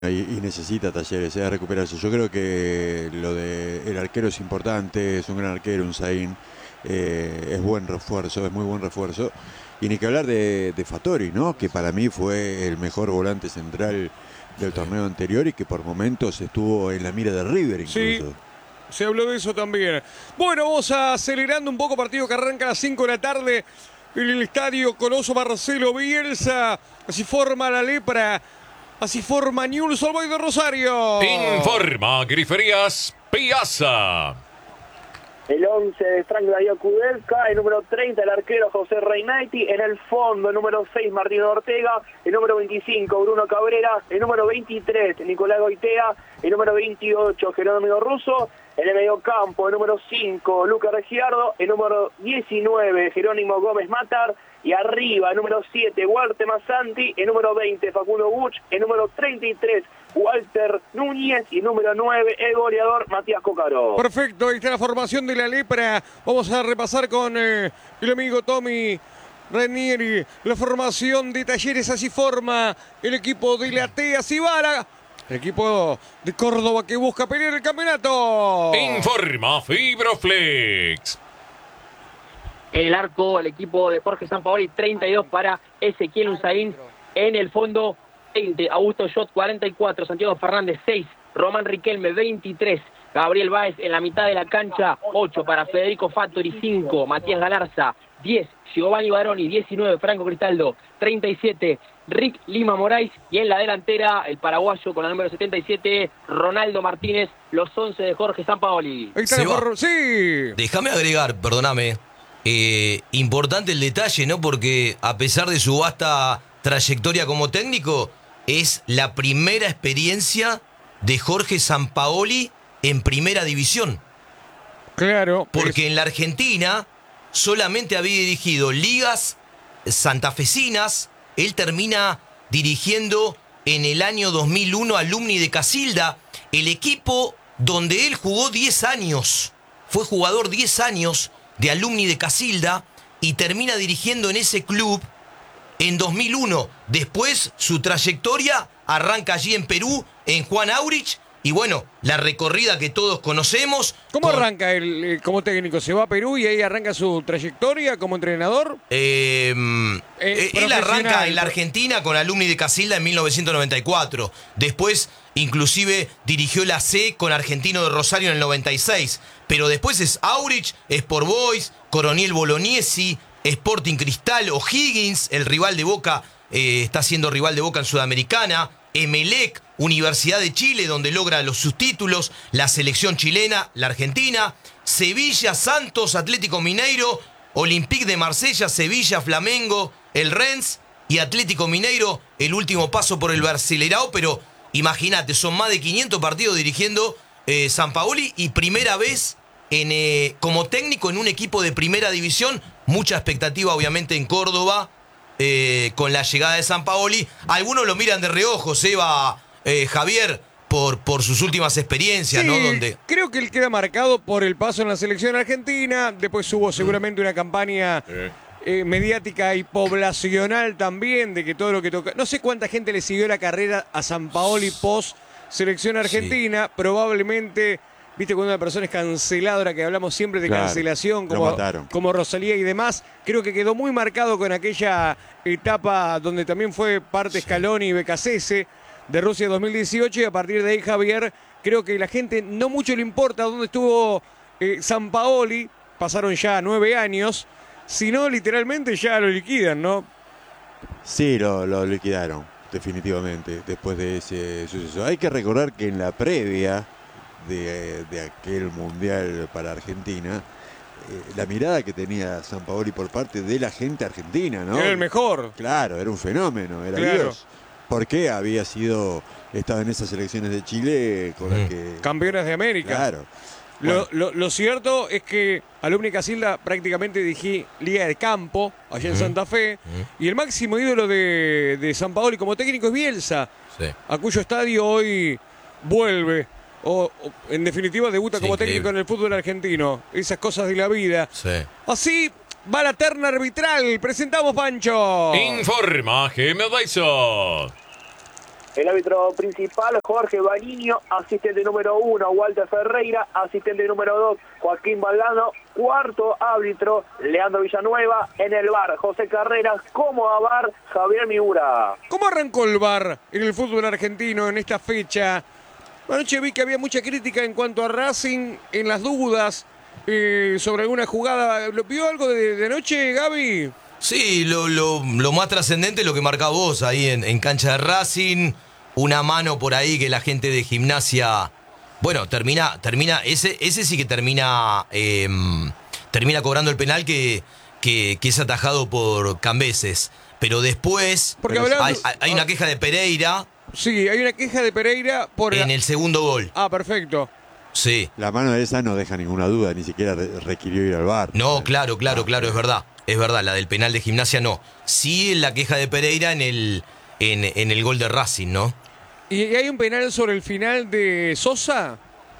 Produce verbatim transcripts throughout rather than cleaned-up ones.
Y, y necesita Talleres, eh, recuperarse. Yo creo que lo de el arquero es importante, es un gran arquero, un Zain, eh, es buen refuerzo, es muy buen refuerzo. Y ni que hablar de, de Fattori, ¿no? Que para mí fue el mejor volante central del torneo anterior y que por momentos estuvo en la mira de River incluso. Sí. Se habló de eso también. Bueno, vamos acelerando un poco, partido que arranca a las cinco de la tarde en el estadio Coloso Marcelo Bielsa. Así forma la lepra, así forma Newell's Old Boys de Rosario. Informa Griferías Piazza. El once de Frank Darío Kudelka, el número treinta el arquero José Reinaiti, en el fondo el número seis Martín Ortega, el número veinticinco Bruno Cabrera, el número veintitrés Nicolás Goitea, el número veintiocho Jerónimo Russo, en el mediocampo el número cinco Lucas Regiardo, el número diecinueve Jerónimo Gómez Matar, y arriba el número siete Walter Massanti, el número veinte Facundo Buch, el número treinta y tres Walter Núñez y el número nueve el goleador Matías Cócaro. Perfecto, ahí está la formación de la lepra. Vamos a repasar con eh, el amigo Tommy Ranieri la formación de Talleres. Así forma el equipo de la Tea Cibara, el equipo de Córdoba que busca pelear el campeonato. Informa Fibroflex. En el arco, el equipo de Jorge Sampaoli, treinta y dos para Ezequiel Usain. En el fondo, veinte, Augusto Schott, cuarenta y cuatro, Santiago Fernández, seis, Román Riquelme, veintitrés, Gabriel Báez en la mitad de la cancha, ocho para Federico Fattori, cinco, Matías Galarza, diez, Giovanni Baroni, diecinueve, Franco Cristaldo, treinta y siete, Rick Lima Moraes, y en la delantera, el paraguayo con la número setenta y siete, Ronaldo Martínez, los once de Jorge Sampaoli. Ahí está la for- sí. Déjame agregar, perdóname, eh, importante el detalle, ¿no? Porque a pesar de su vasta trayectoria como técnico, es la primera experiencia de Jorge Sampaoli en primera división. Claro. Porque en la Argentina solamente había dirigido ligas santafesinas. Él termina dirigiendo en el año dos mil uno Alumni de Casilda, el equipo donde él jugó diez años. Fue jugador diez años de Alumni de Casilda y termina dirigiendo en ese club en dos mil uno. Después su trayectoria arranca allí en Perú, en Juan Aurich, y bueno, la recorrida que todos conocemos. ¿Cómo con... arranca él eh, como técnico? ¿Se va a Perú y ahí arranca su trayectoria como entrenador? Eh, Eh, él arranca profesional. en la Argentina con Alumni de Casilda en mil novecientos noventa y cuatro. Después, inclusive, dirigió la C con Argentino de Rosario en el noventa y seis. Pero después es Aurich, Sport Boys, Coronel Bolognesi, Sporting Cristal, O'Higgins, el rival de Boca, eh, está siendo rival de Boca en Sudamericana, Emelec, Universidad de Chile, donde logra los sus títulos, la selección chilena, la Argentina, Sevilla, Santos, Atlético Mineiro, Olympique de Marsella, Sevilla, Flamengo, el Rennes y Atlético Mineiro, el último paso por el Brasileirao, pero imagínate, son más de quinientos partidos dirigiendo eh, Sampaoli y primera vez en, eh, como técnico en un equipo de primera división. Mucha expectativa obviamente en Córdoba eh, con la llegada de Sampaoli. Algunos lo miran de reojo, Seba, eh, Javier, por, por sus últimas experiencias, Sí, ¿no? Donde... creo que él queda marcado por el paso en la selección argentina. Después hubo seguramente una campaña eh, mediática y poblacional también, de que todo lo que toca... No sé cuánta gente le siguió la carrera a Sampaoli post selección argentina. Sí. Probablemente... Viste, cuando una persona es canceladora, que hablamos siempre de claro, cancelación, como, como Rosalía y demás, creo que quedó muy marcado con aquella etapa donde también fue parte sí. Scaloni y Becasese de Rusia dos mil dieciocho, y a partir de ahí, Javier, creo que la gente no mucho le importa dónde estuvo eh, Sampaoli, pasaron ya nueve años, sino literalmente ya lo liquidan, ¿no? Sí, lo, lo liquidaron, definitivamente, después de ese suceso. Hay que recordar que en la previa De, de aquel mundial para Argentina, eh, la mirada que tenía Sampaoli por parte de la gente argentina, ¿no? Era el mejor. Claro, era un fenómeno, era claro. Dios. Porque había sido, estaba en esas selecciones de Chile con las que... Campeonas de América. Claro. Lo, lo, lo cierto es que Alumni Casilda prácticamente dirigí Liga de Campo, allá en uh-huh. Santa Fe, uh-huh. y el máximo ídolo de, de Sampaoli como técnico es Bielsa, sí. a cuyo estadio hoy vuelve. O, o en definitiva debuta sí, como increíble. técnico en el fútbol argentino. Esas cosas de la vida. Sí. Así va la terna arbitral. Presentamos, Pancho. Informa G M Dyson. El árbitro principal, Jorge Baliño. Asistente número uno, Walter Ferreira. Asistente número dos, Joaquín Valdano. Cuarto árbitro, Leandro Villanueva. En el V A R, José Carreras. Como a V A R, Javier Miura. ¿Cómo arrancó el V A R en el fútbol argentino en esta fecha? Anoche vi que había mucha crítica en cuanto a Racing, en las dudas eh, sobre alguna jugada. ¿Lo vio algo de, de anoche, Gaby? Sí, lo, lo, lo más trascendente es lo que marcaba vos ahí en, en cancha de Racing. Una mano por ahí que la gente de Gimnasia... Bueno, termina, termina ese, ese sí que termina eh, termina cobrando el penal que, que, que es atajado por Cambeses. Pero después Porque pero hablando, hay, hay una queja de Pereira. Sí, hay una queja de Pereira por... En el segundo gol. Ah, perfecto. Sí. La mano de esa no deja ninguna duda, ni siquiera re requirió ir al V A R. No, claro, claro, claro, es verdad. Es verdad, la del penal de Gimnasia no. Sí, la queja de Pereira en el, en, en el gol de Racing, ¿no? ¿Y hay un penal sobre el final de Sosa?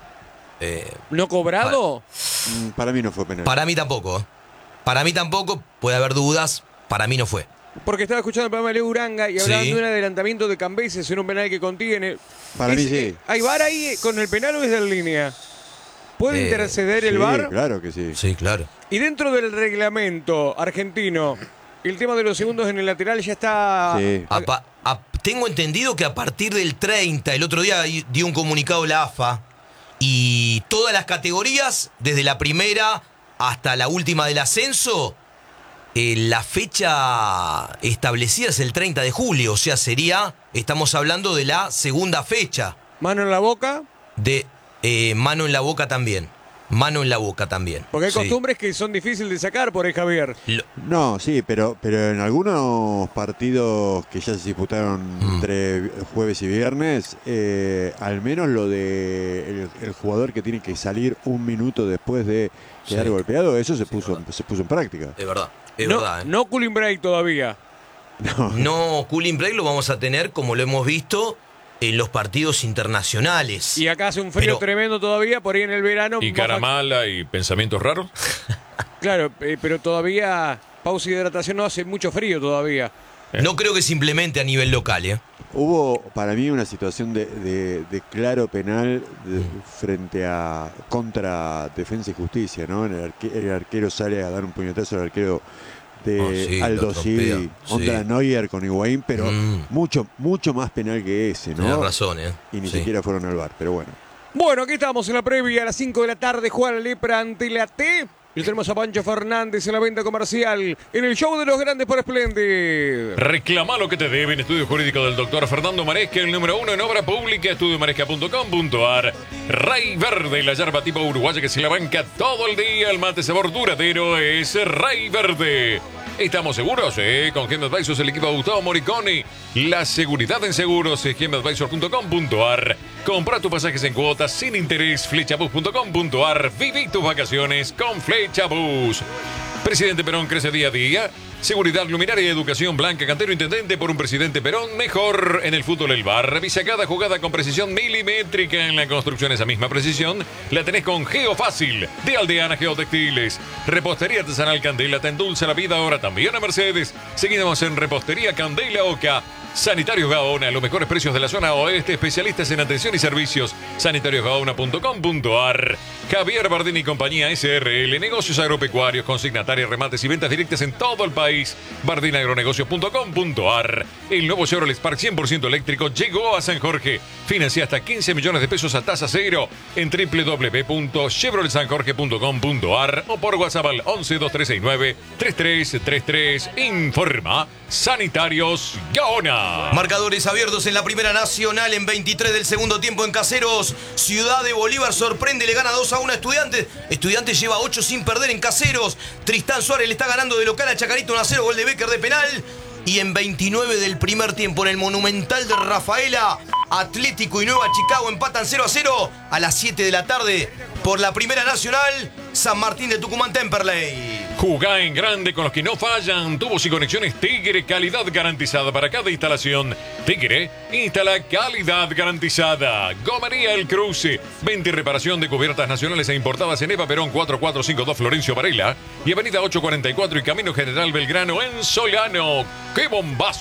Eh, ¿No cobrado? Mm, Para mí no fue penal. Para mí tampoco. ¿eh? Para mí tampoco, puede haber dudas. Para mí no fue. Porque estaba escuchando el programa de Leo Uranga y hablaban Sí. de un adelantamiento de Cambeses en un penal que contiene. Para mí Es- sí. ¿Hay V A R ahí con el penal o es de línea? ¿Puede Eh, interceder el Sí, V A R? claro que sí. Sí, claro. Y dentro del reglamento argentino, el tema de los segundos en el lateral ya está... Sí. A pa- a- tengo entendido que a partir del treinta, el otro día dio un comunicado la A F A, y todas las categorías, desde la primera hasta la última del ascenso, eh, la fecha establecida es el treinta de julio, o sea, sería, estamos hablando de la segunda fecha, Mano en la boca, de eh, mano en la boca también, mano en la boca también. porque hay Sí. costumbres que son difíciles de sacar por ahí, Javier. Lo- No, sí, pero, pero en algunos partidos que ya se disputaron Mm. entre jueves y viernes, eh, al menos lo de el, el jugador que tiene que salir un minuto después de quedar Sí. golpeado, eso se Sí, puso, verdad. se puso en práctica. Es verdad, es no, verdad. ¿eh? no cooling break todavía. No, No, cooling break lo vamos a tener como lo hemos visto en los partidos internacionales. Y acá hace un frío Pero- tremendo todavía, por ahí en el verano. Y baja- cara mala y pensamientos raros. Claro, eh, pero todavía pausa y hidratación no hace mucho frío todavía. No creo que simplemente a nivel local, ¿eh? hubo para mí una situación de, de- de claro penal de- frente a contra Defensa y Justicia, ¿no? En el, arque- el arquero sale a dar un puñetazo al arquero de Oh, sí, Aldo lo Civi trompea, contra sí. Neuer con Higuaín, pero Mm. mucho mucho más penal que ese, Tenés ¿no? razón, ¿eh? Y ni Sí. siquiera fueron al V A R, pero bueno. Bueno, aquí estamos en la previa a las cinco de la tarde. Juega la Lepra ante la T. Y tenemos a Pancho Fernández en la venta comercial en el show de los grandes por Splendid. Reclama lo que te debe en Estudio Jurídico del doctor Fernando Maresca, el número uno en obra pública, estudio maresca punto com punto ar. Rey Verde, la yerba tipo uruguaya que se la banca todo el día. El mate sabor duradero es Rey Verde. ¿Estamos seguros? Eh, con Gem Advisors, el equipo de Gustavo Moriconi. La seguridad en seguros es gem advisor punto com punto ar. Compra tus pasajes en cuotas sin interés, flechabus punto com punto ar. Viví tus vacaciones con Flechabus. Presidente Perón crece día a día. Seguridad, luminaria y educación blanca. Cantero intendente por un presidente Perón mejor. En el fútbol el V A R. Revisa cada jugada con precisión milimétrica. En la construcción esa misma precisión la tenés con Geofácil de Aldeana Geotextiles. Repostería artesanal Candela te endulza la vida ahora también a Mercedes. Seguimos en Repostería Candela Oca. Sanitarios Gaona, los mejores precios de la zona oeste, especialistas en atención y servicios. sanitarios gaona punto com punto ar. Javier Bardini y compañía S R L, negocios agropecuarios, consignatarias, remates y ventas directas en todo el país. bardini agronegocios punto com punto ar. El nuevo Chevrolet Spark cien por ciento eléctrico llegó a San Jorge. Financia hasta quince millones de pesos a tasa cero en doble u doble u doble u punto chevrolet san jorge punto com punto ar o por WhatsApp al once, dos tres seis nueve, tres tres tres tres. Informa Sanitarios Gaona. Marcadores abiertos en la Primera Nacional en veintitrés del segundo tiempo en Caseros. Ciudad de Bolívar sorprende, le gana dos a uno a Estudiantes. Estudiantes lleva ocho sin perder en Caseros. Tristán Suárez le está ganando de local a Chacarito uno a cero, gol de Becker de penal. Y en veintinueve del primer tiempo en el Monumental de Rafaela, Atlético y Nueva Chicago empatan cero a cero a las siete de la tarde por la Primera Nacional. San Martín de Tucumán, Temperley. Jugá en grande con los que no fallan. Tubos y conexiones Tigre, calidad garantizada para cada instalación. Tigre, instala calidad garantizada. Gomería El Cruce, venta y reparación de cubiertas nacionales e importadas en Eva Perón cuatro cuatro cinco dos Florencio Varela y Avenida ocho cuarenta y cuatro y Camino General Belgrano en Solano. ¡Qué bombazo!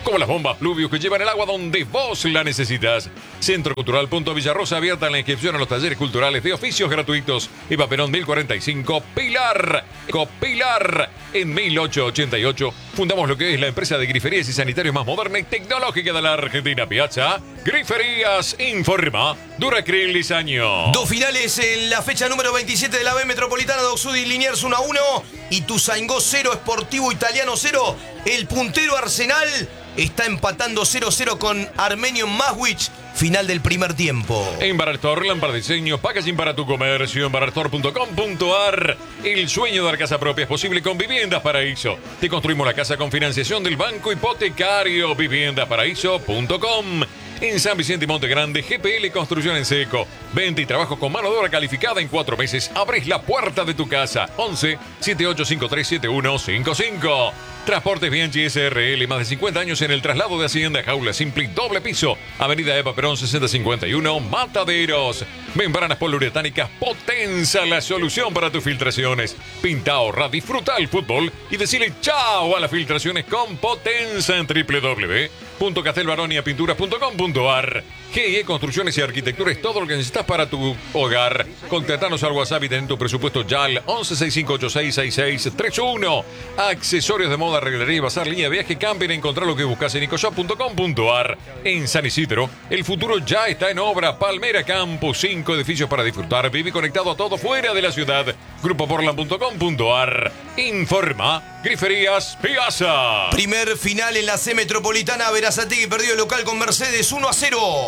como las bombas Pluvius que llevan el agua donde vos la necesitas. Centro Cultural Punto Villarrosa, abierta la inscripción a los talleres culturales de oficios gratuitos. Eva Perón mil cuarenta y cinco, Pilar. Copilar. En mil ochocientos ochenta y ocho fundamos lo que es la empresa de griferías y sanitarios más moderna y tecnológica de la Argentina. Piazza Griferías informa Duracril Lisaño. Dos finales en la fecha número veintisiete de la B Metropolitana. Doxud y Liniers uno a uno. Ituzaingó cero, Sportivo Italiano cero. El puntero Arsenal está empatando cero cero con Armenio Maswich. Final del primer tiempo. En Baraltor, Lampard Diseño, packaging para tu comercio. En baraltor punto com punto ar. El sueño de dar casa propia es posible con Viviendas Paraíso. Te construimos la casa con financiación del Banco Hipotecario. viviendas paraíso punto com. En San Vicente y Monte Grande, G P L Construcción en Seco. Venta y trabajo con mano de obra calificada en cuatro meses. Abres la puerta de tu casa. once, setenta y ocho cincuenta y tres setenta y uno cincuenta y cinco. Transportes Bianchi S R L. Más de cincuenta años en el traslado de Hacienda. Jaula Simple doble piso. Avenida Eva Perón sesenta cincuenta y uno. Mataderos. Membranas poliuretánicas Potenza. La solución para tus filtraciones. Pinta, ahorra, disfruta el fútbol y decirle chao a las filtraciones con Potenza en doble u doble u doble u punto castelbaronia pinturas punto com punto ar. G I E Construcciones y Arquitectura es todo lo que necesitas para tu hogar. Contactanos al WhatsApp y ten tu presupuesto ya al once sesenta y cinco ochenta y seis sesenta y seis treinta y uno. Accesorios de moda, regalería y bazar, línea de viaje, camping. Encontrar lo que buscas en ecoshop punto com punto ar. En San Isidro, el futuro ya está en obra. Palmera Campus, cinco edificios para disfrutar. Vive conectado a todo fuera de la ciudad. grupo portland punto com punto ar. Informa Griferías Piazza. Primer final en la C Metropolitana. Berazategui perdió el local con Mercedes uno a cero.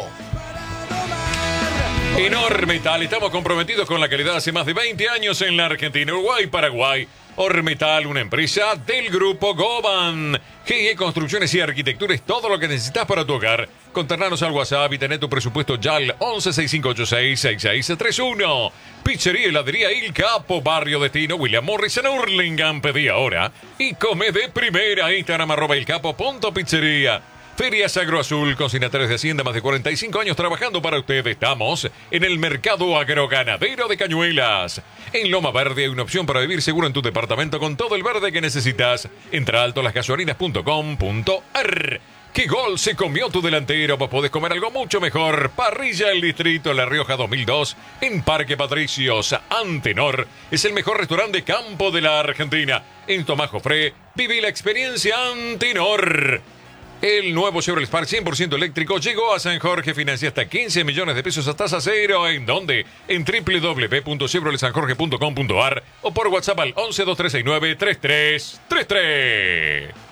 En Ormetal estamos comprometidos con la calidad hace más de veinte años en la Argentina, Uruguay y Paraguay. Ormetal, una empresa del grupo Goban. G I E Construcciones y Arquitectura es todo lo que necesitas para tu hogar. Contactanos al WhatsApp y tener tu presupuesto ya al once sesenta y cinco ochenta y seis sesenta y seis treinta y uno. Pizzería y heladería Il Capo, Barrio Destino, William Morris en Hurlingham. Pedí ahora y come de primera. Instagram arroba ilcapo.pizzería. Ferias Agroazul, consignatarios de Hacienda, más de cuarenta y cinco años trabajando para usted. Estamos en el mercado agroganadero de Cañuelas. En Loma Verde hay una opción para vivir seguro en tu departamento con todo el verde que necesitas. Entra a alto las gasolinas punto com punto ar. ¿Qué gol se comió tu delantero? Vos podés comer algo mucho mejor. Parrilla El Distrito, La Rioja dos mil dos, en Parque Patricios. Antenor es el mejor restaurante de campo de la Argentina. En Tomás Jofré, viví la experiencia Antenor. El nuevo Chevrolet Spark cien por ciento eléctrico llegó a San Jorge. Financia hasta quince millones de pesos a tasa cero. ¿En dónde? En doble u doble u doble u punto chevrolet san jorge punto com punto ar o por WhatsApp al once dos tres seis nueve tres tres tres tres.